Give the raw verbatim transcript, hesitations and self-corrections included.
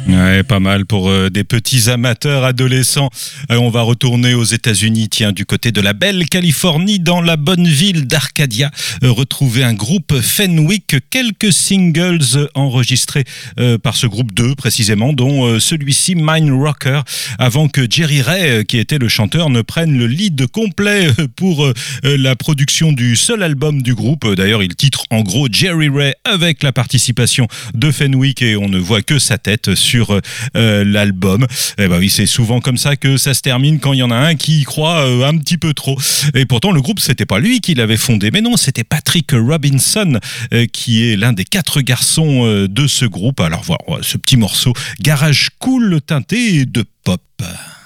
Ouais, pas mal pour euh, des petits amateurs adolescents. Euh, on va retourner aux États-Unis, tiens, du côté de la belle Californie, dans la bonne ville d'Arcadia, euh, retrouver un groupe Fenwick, quelques singles enregistrés euh, par ce groupe deux précisément, dont euh, celui-ci Mind Rocker, avant que Jerry Ray, euh, qui était le chanteur, ne prenne le lead complet euh, pour euh, la production du seul album du groupe. D'ailleurs, il titre en gros Jerry Ray avec la participation de Fenwick et on ne voit que sa tête sur euh, l'album. Et ben oui, c'est souvent comme ça que ça se termine quand il y en a un qui y croit euh, un petit peu trop. Et pourtant, le groupe, c'était pas lui qui l'avait fondé, mais non, c'était Patrick Robinson euh, qui est l'un des quatre garçons euh, de ce groupe. Alors voilà, ce petit morceau garage cool teinté de pop.